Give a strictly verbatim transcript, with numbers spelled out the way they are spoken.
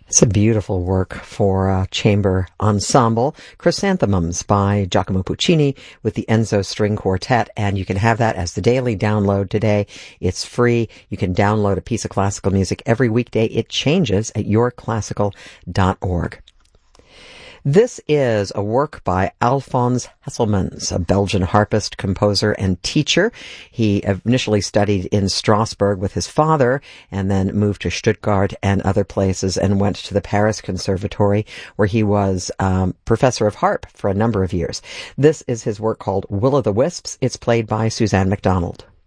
It's a beautiful work for a chamber ensemble, Chrysanthemums by Giacomo Puccini with the Enzo String Quartet, and you can have that as the daily download today. It's free. You can download a piece of classical music every weekday. It changes at your classical dot org. This is a work by Alphonse Hesselmans, a Belgian harpist, composer, and teacher. He initially studied in Strasbourg with his father and then moved to Stuttgart and other places and went to the Paris Conservatory, where he was um, professor of harp for a number of years. This is his work called Will o' the Wisps. It's played by Suzanne MacDonald.